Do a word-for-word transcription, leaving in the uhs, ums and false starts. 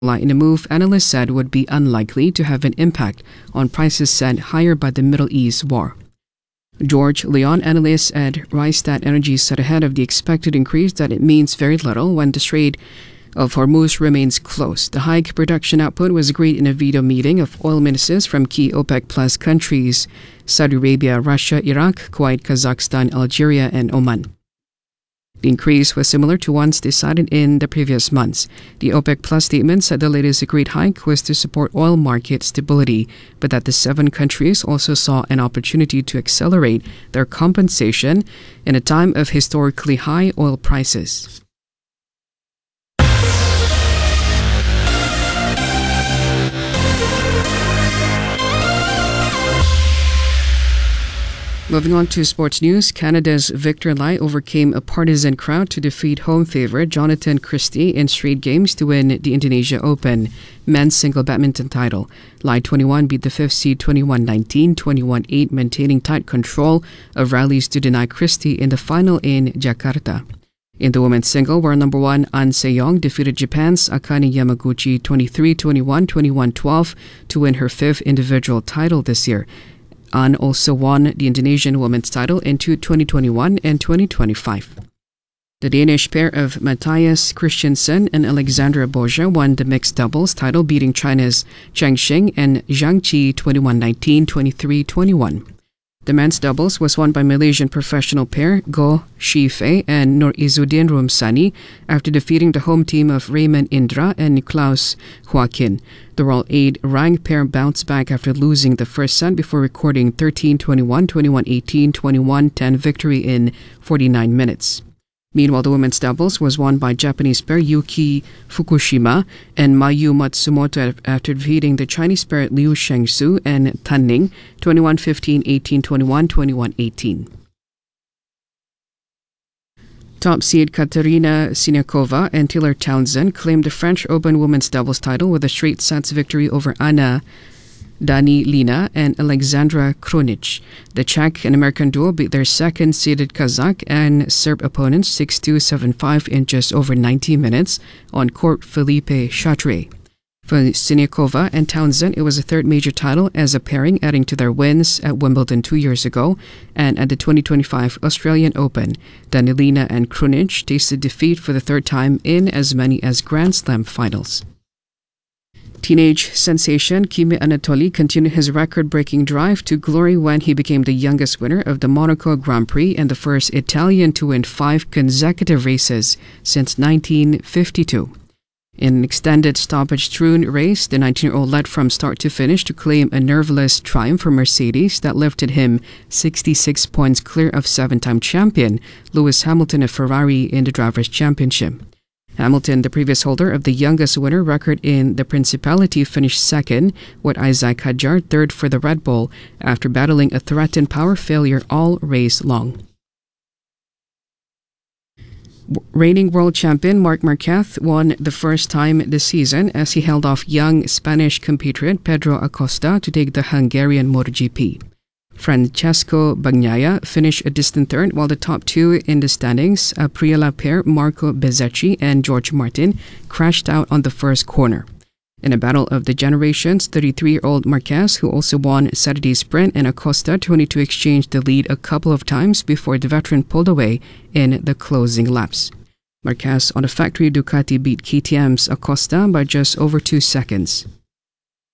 in a move analysts said would be unlikely to have an impact on prices set higher by the Middle East war. George Leon, analysts at Rystad Energy, said ahead of the expected increase that it means very little when the Strait of Hormuz remains closed. The hike production output was agreed in a video meeting of oil ministers from key OPEC Plus countries: Saudi Arabia, Russia, Iraq, Kuwait, Kazakhstan, Algeria, and Oman. The increase was similar to ones decided in the previous months. The OPEC Plus statement said the latest agreed hike was to support oil market stability, but that the seven countries also saw an opportunity to accelerate their compensation in a time of historically high oil prices. Moving on to sports news, Canada's Victor Lai overcame a partisan crowd to defeat home favorite Jonathan Christie in straight games to win the Indonesia Open men's single badminton title. Lai twenty-one beat the fifth seed twenty-one nineteen, twenty-one eight, maintaining tight control of rallies to deny Christie in the final in Jakarta. In the women's single, where number one An Se-young defeated Japan's Akane Yamaguchi twenty-three twenty-one, twenty-one twelve to win her fifth individual title this year. An also won the Indonesian women's title in twenty twenty-one and twenty twenty-five. The Danish pair of Matthias Christiansen and Alexandra Borja won the mixed doubles title, beating China's Cheng Xing and Zhang Qi twenty-one nineteen, twenty-three twenty-one. The men's doubles was won by Malaysian professional pair Goh Shifei and Nur Izzuddin Rumsani after defeating the home team of Raymond Indra and Klaus Joaquin. The World eight ranked pair bounced back after losing the first set before recording thirteen twenty-one, twenty-one eighteen, twenty-one ten victory in forty-nine minutes. Meanwhile, the women's doubles was won by Japanese pair Yuki Fukushima and Mayu Matsumoto after defeating the Chinese pair Liu Shengsu and Tan Ning twenty-one fifteen, eighteen twenty-one, twenty-one eighteen. Top seed Katerina Siniakova and Taylor Townsend claimed the French Open women's doubles title with a straight sets victory over Anna Danilina and Alexandra Krunic. The Czech and American duo beat their second-seeded Kazakh and Serb opponents six two, seven five in just over ninety minutes on court Felipe Chatrier. For Siniakova and Townsend, it was a third major title as a pairing, adding to their wins at Wimbledon two years ago and at the twenty twenty-five Australian Open. Danilina and Krunic tasted defeat for the third time in as many as Grand Slam finals. Teenage sensation Kimi Anatoli continued his record-breaking drive to glory when he became the youngest winner of the Monaco Grand Prix and the first Italian to win five consecutive races since nineteen fifty-two. In an extended stoppage-strewn race, the nineteen-year-old led from start to finish to claim a nerveless triumph for Mercedes that lifted him sixty-six points clear of seven-time champion Lewis Hamilton of Ferrari in the Drivers' Championship. Hamilton, the previous holder of the youngest winner record in the Principality, finished second, with Isaac Hadjar third for the Red Bull after battling a threatened power failure all race long. Reigning world champion Marc Marquez won the first time this season as he held off young Spanish compatriot Pedro Acosta to take the Hungarian MotoGP. Francesco Bagnaia finished a distant third, while the top two in the standings, Aprilia pair Marco Bezzecchi and George Martin, crashed out on the first corner. In a battle of the generations, thirty-three-year-old Marquez, who also won Saturday's sprint, and Acosta, twenty-two, exchanged the lead a couple of times before the veteran pulled away in the closing laps. Marquez on a factory Ducati beat K T M's Acosta by just over two seconds.